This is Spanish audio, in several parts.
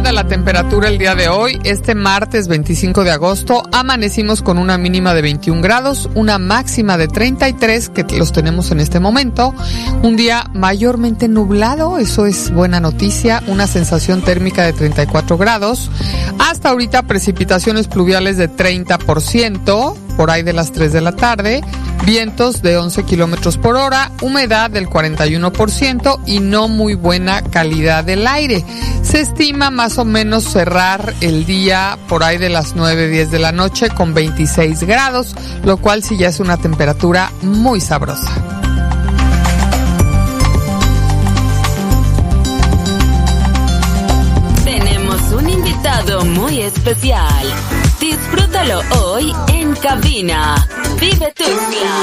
anda la temperatura el día de hoy? Este martes 25 de agosto amanecimos con una mínima de 21 grados, una máxima de 33 que los tenemos en este momento. Un día mayormente nublado, eso es buena noticia, una sensación térmica de 34 grados. Hasta ahorita precipitaciones pluviales de 30%, por ahí de las 3 de la tarde, vientos de 11 kilómetros por hora, humedad del 41% y no muy buena calidad del aire. Se estima más o menos cerrar el día por ahí de las 9-10 de la noche con 26 grados, lo cual sí ya es una temperatura muy sabrosa. Tenemos un invitado muy especial. Disfrútalo hoy en cabina. Vive Tuxtla.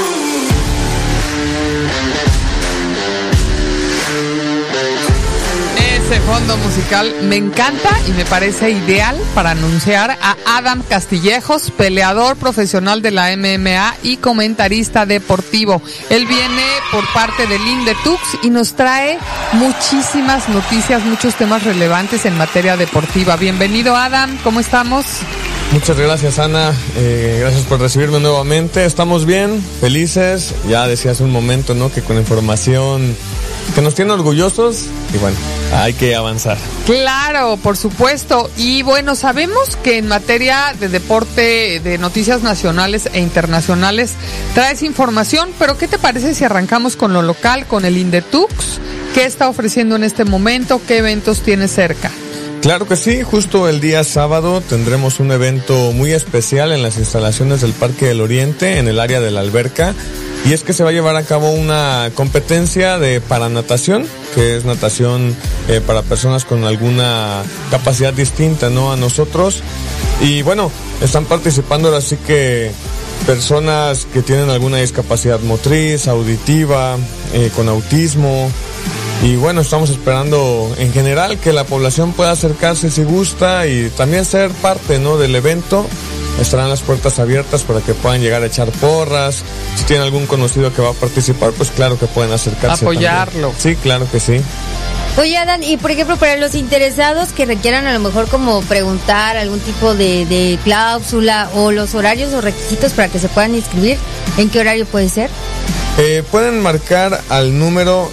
Ese fondo musical me encanta y me parece ideal para anunciar a Adam Castillejos, peleador profesional de la MMA y comentarista deportivo. Él viene por parte del Indetux y nos trae muchísimas noticias, muchos temas relevantes en materia deportiva. Bienvenido, Adam, ¿cómo estamos? Muchas gracias, Ana, gracias por recibirme nuevamente. Estamos bien, felices, ya decía hace un momento, ¿no?, que con información que nos tiene orgullosos y bueno, hay que avanzar. Claro, por supuesto. Y bueno, sabemos que en materia de deporte, de noticias nacionales e internacionales, traes información, pero ¿qué te parece si arrancamos con lo local, con el Indetux? ¿Qué está ofreciendo en este momento? ¿Qué eventos tiene cerca? Claro que sí, justo el día sábado tendremos un evento muy especial en las instalaciones del Parque del Oriente, en el área de la alberca, y es que se va a llevar a cabo una competencia de paranatación, que es natación para personas con alguna capacidad distinta, ¿no?, a nosotros. Y bueno, están participando ahora sí que personas que tienen alguna discapacidad motriz, auditiva, con autismo. Y bueno, estamos esperando en general que la población pueda acercarse si gusta y también ser parte, ¿no?, del evento. Estarán las puertas abiertas para que puedan llegar a echar porras. Si tienen algún conocido que va a participar, pues claro que pueden acercarse. Apoyarlo. También. Sí, claro que sí. Oye, Adán, y por ejemplo, para los interesados que requieran a lo mejor como preguntar algún tipo de cláusula o los horarios o requisitos para que se puedan inscribir, ¿en qué horario puede ser? Pueden marcar al número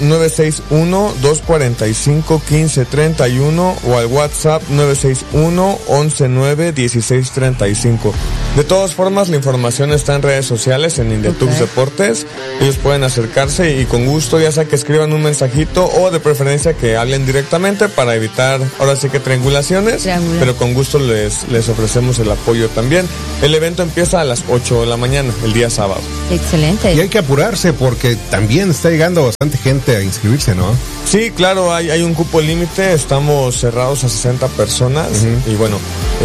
961-245-1531 o al WhatsApp 961-119-1635. De todas formas, la información está en redes sociales, en Indetux Deportes. Ellos pueden acercarse y con gusto, ya sea que escriban un mensajito o de preferencia que hablen directamente para evitar, ahora sí que triangulaciones, pero con gusto les ofrecemos el apoyo también. El evento empieza a las 8 de la mañana, el día sábado. Excelente. Y hay que apurarse porque también está llegando bastante gente a inscribirse, ¿no? Sí, claro, hay un cupo límite, estamos cerrados a 60 personas y bueno,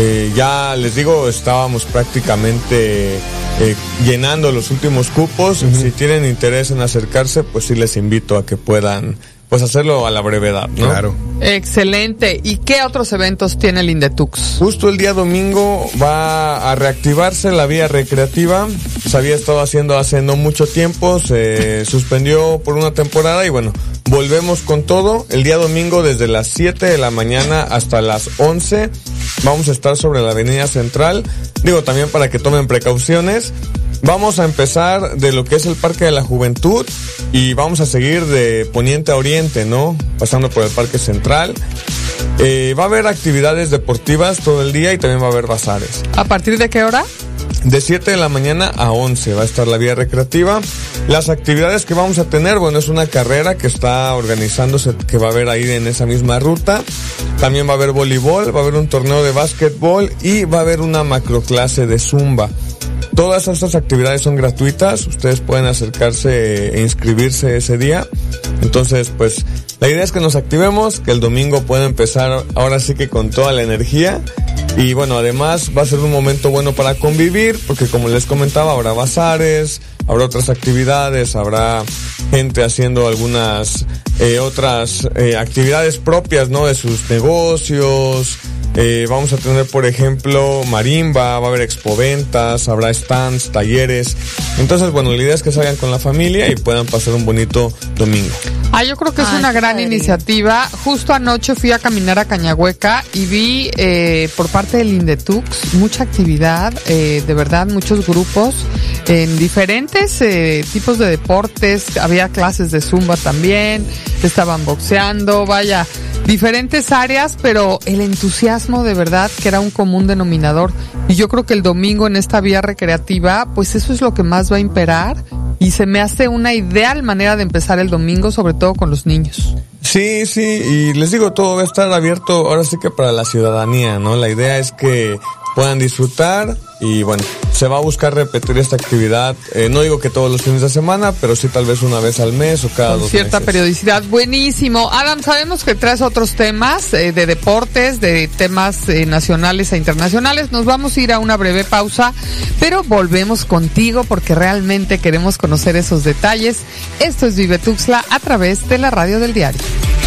ya les digo, estábamos prácticamente llenando los últimos cupos. Si tienen interés en acercarse, pues sí les invito a que puedan pues hacerlo a la brevedad, ¿no? Claro. Excelente. ¿Y qué otros eventos tiene el Indetux? Justo el día domingo va a reactivarse la vía recreativa. Se había estado haciendo hace no mucho tiempo, se suspendió por una temporada y bueno, volvemos con todo. El día domingo desde las 7 de la mañana hasta las 11 vamos a estar sobre la avenida Central. Digo, también para que tomen precauciones. Vamos a empezar de lo que es el Parque de la Juventud y vamos a seguir de poniente a oriente, ¿no?, pasando por el Parque Central. Va a haber actividades deportivas todo el día y también va a haber bazares. ¿A partir de qué hora? De 7 de la mañana a 11 va a estar la vía recreativa. Las actividades que vamos a tener, bueno, es una carrera que está organizándose, que va a haber ahí en esa misma ruta. También va a haber voleibol, va a haber un torneo de básquetbol y va a haber una macroclase de zumba. Todas estas actividades son gratuitas, ustedes pueden acercarse e inscribirse ese día. Entonces, pues, la idea es que nos activemos, que el domingo pueda empezar ahora sí que con toda la energía. Y bueno, además va a ser un momento bueno para convivir, porque como les comentaba, habrá bazares, habrá otras actividades, habrá gente haciendo algunas otras actividades propias, ¿no?, de sus negocios. Vamos a tener, por ejemplo, marimba, va a haber expoventas, habrá stands, talleres. Entonces, bueno, la idea es que salgan con la familia y puedan pasar un bonito domingo. Yo creo que es una gran padre. iniciativa. Justo anoche fui a caminar a Cañahueca y vi por parte del Indetux mucha actividad, de verdad, muchos grupos en diferentes tipos de deportes. Había clases de zumba también, estaban boxeando, vaya, diferentes áreas, pero el entusiasmo de verdad que era un común denominador. Y yo creo que el domingo en esta vía recreativa, pues eso es lo que más va a imperar. Y se me hace una ideal manera de empezar el domingo, sobre todo con los niños. Sí, y les digo, todo va a estar abierto ahora sí que para la ciudadanía, ¿no? La idea es que puedan disfrutar y bueno, se va a buscar repetir esta actividad, no digo que todos los fines de semana, pero sí tal vez una vez al mes o cada 2 meses. Cierta periodicidad, buenísimo. Adam, sabemos que traes otros temas de deportes, de temas nacionales e internacionales. Nos vamos a ir a una breve pausa, pero volvemos contigo porque realmente queremos conocer esos detalles. Esto es Vive Tuxtla a través de la radio del diario.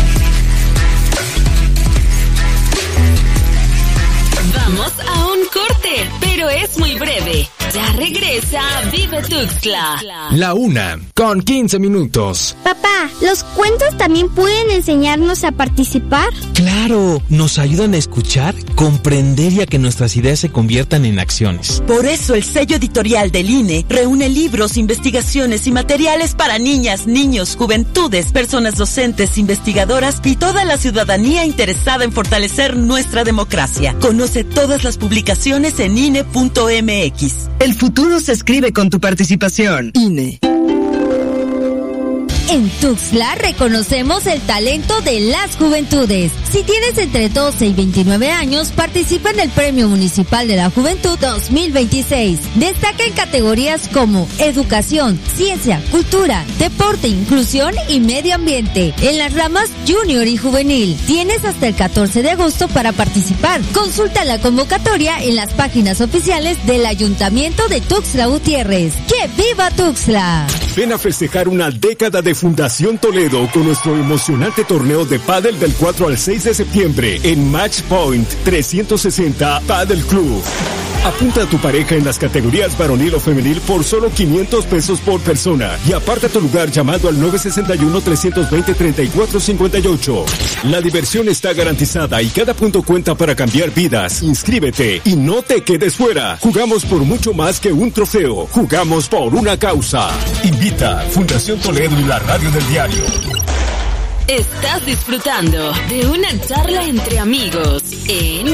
Vamos a un corte, pero es muy breve. Ya regresa Vive Tuxtla. La 1:15. Papá, ¿los cuentos también pueden enseñarnos a participar? Claro, nos ayudan a escuchar, comprender y a que nuestras ideas se conviertan en acciones. Por eso el sello editorial del INE reúne libros, investigaciones y materiales para niñas, niños, juventudes, personas docentes, investigadoras y toda la ciudadanía interesada en fortalecer nuestra democracia. Conoce todas las publicaciones en INE.mx. El futuro se escribe con tu participación. INE. En Tuxtla reconocemos el talento de las juventudes. Si tienes entre 12 y 29 años, participa en el Premio Municipal de la Juventud 2026. Destaca en categorías como educación, ciencia, cultura, deporte, inclusión y medio ambiente. En las ramas junior y juvenil. Tienes hasta el 14 de agosto para participar. Consulta la convocatoria en las páginas oficiales del Ayuntamiento de Tuxtla Gutiérrez. ¡Que viva Tuxtla! Ven a festejar una década de Fundación Toledo con nuestro emocionante torneo de pádel del 4 al 6 de septiembre en Match Point 360 Padel Club. Apunta a tu pareja en las categorías varonil o femenil por solo 500 pesos por persona y aparta tu lugar llamando al 961-320-3458. La diversión está garantizada y cada punto cuenta para cambiar vidas. Inscríbete y no te quedes fuera. Jugamos por mucho más que un trofeo. Jugamos por una causa. Invita Fundación Toledo y la radio del diario. Estás disfrutando de una charla entre amigos en